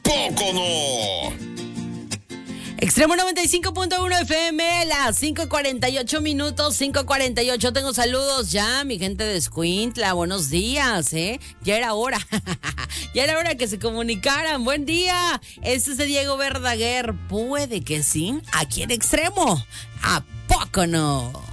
poco no? Extremo 95.1 FM, las 5:48 minutos, 5:48. Tengo saludos ya, mi gente de Escuintla. Buenos días, Ya era hora. Ya era hora que se comunicaran. Buen día. Este es de Diego Verdaguer. Puede que sí. Aquí en Extremo. ¿A poco no?